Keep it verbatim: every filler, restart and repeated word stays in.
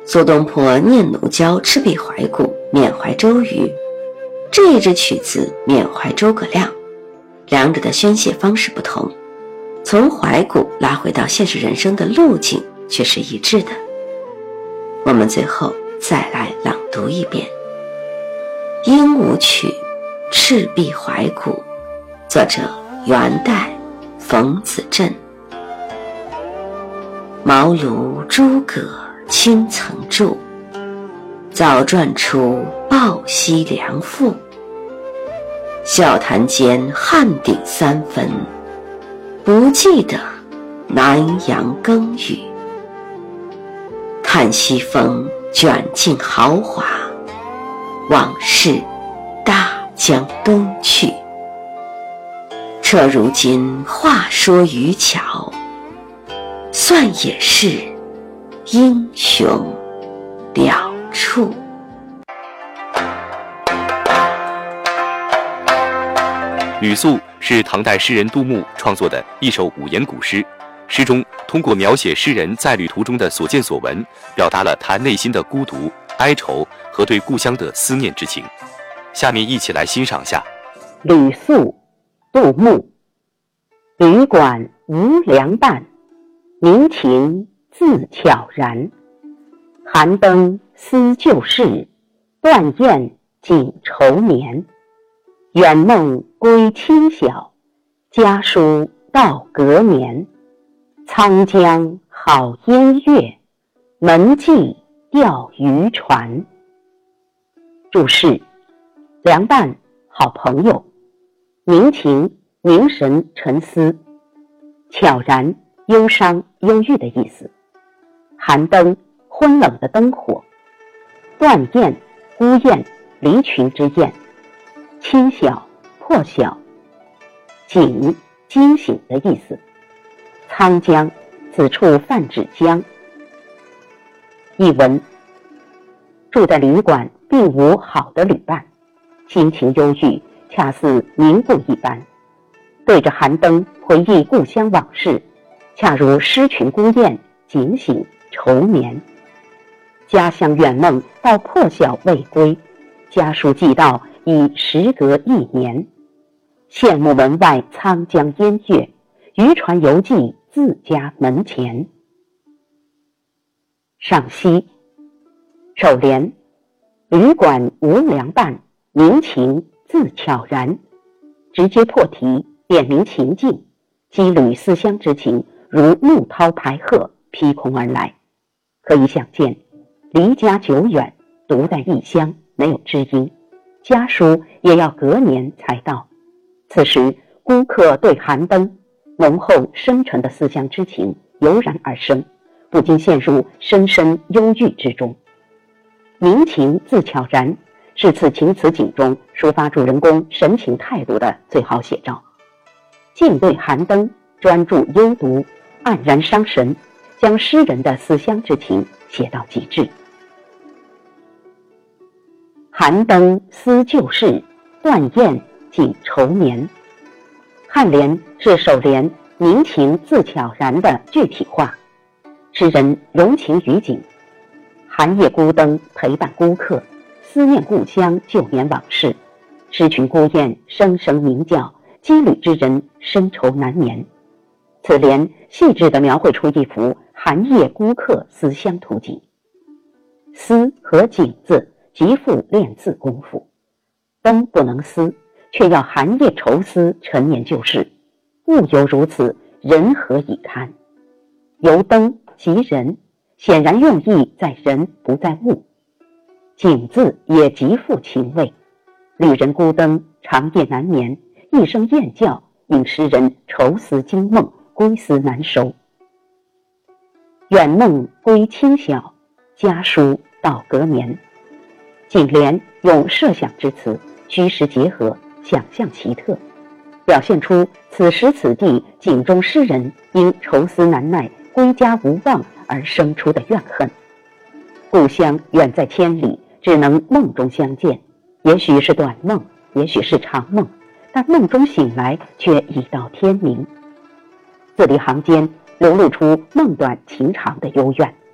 苏东坡念奴娇，赤壁怀古，缅怀周瑜，这一支曲子缅怀诸葛亮，两者的宣泄方式不同，从怀古拉回到现实人生的路径却是一致的。我们最后再来朗读一遍《鹦鹉曲·赤壁怀古》，作者元代冯子振。茅庐诸葛亲曾著，早传出抱膝梁父。笑谈间汉鼎三分，不记得南阳更语。叹西风卷尽豪华，往事大江东去。这如今话说渔樵，算也是英雄了处。 吕宿是唐代诗人杜牧创作的一首五言古诗，诗中通过描写诗人在旅途中的所见所闻，表达了他内心的孤独、哀愁和对故乡的思念之情。下面一起来欣赏下。 吕宿，杜牧。旅馆无凉伴，民情自悄然。寒灯思旧事，断雁锦愁眠。远梦归清晓，家书到隔年。沧江好烟月，门际钓渔船。注释：凉伴，好朋友；凝情，凝神沉思；悄然，忧伤忧郁的意思；寒灯，昏冷的灯火；断雁，孤雁，离群之雁；清晓，破晓；警，惊醒的意思；沧江，此处泛指江。译文：住在旅馆并无好的旅伴，心情忧郁，恰似凝固一般。对着寒灯回忆故乡往事，恰如失群孤雁警醒愁眠。家乡远梦到破晓未归，家书寄到已时隔一年。羡慕门外沧江烟月，渔船犹记自家门前。赏析：首联，旅馆无凉伴，民情自悄然，直接破题，点明情境，羁旅思乡之情如怒涛排鹤，劈空而来。可以想见，离家久远，独在异乡，没有知音，家书也要隔年才到。此时孤客对寒灯，浓厚深沉的思乡之情油然而生，不禁陷入深深忧郁之中。民情自悄然是此情此景中抒发主人公神情态度的最好写照。静对寒灯，专注幽读，黯然伤神，将诗人的思乡之情写到极致。寒灯思旧事，断雁锦愁眠。颔联是首联民情自悄然的具体化，诗人融情于景，寒夜孤灯陪伴孤客，思念故乡旧年往事，诗群孤雁声声鸣叫，羁旅之人深愁难眠。此联细致地描绘出一幅寒夜孤客思乡图景。思和景字极富练字功夫，灯不能思，却要寒夜愁思陈年旧事，物犹如此，人何以堪？由灯及人，显然用意在人不在物。景字也极富情味，旅人孤灯，长夜难眠，一声雁叫，引诗人愁思惊梦，归思难收。远梦归清晓，家书到隔年。景联用设想之词，虚实结合，想象奇特，表现出此时此地景中诗人因愁思难耐，归家无望而生出的怨恨。故乡远在千里，只能梦中相见，也许是短梦，也许是长梦，但梦中醒来却已到天明。字里行间流露出梦短情长的幽怨。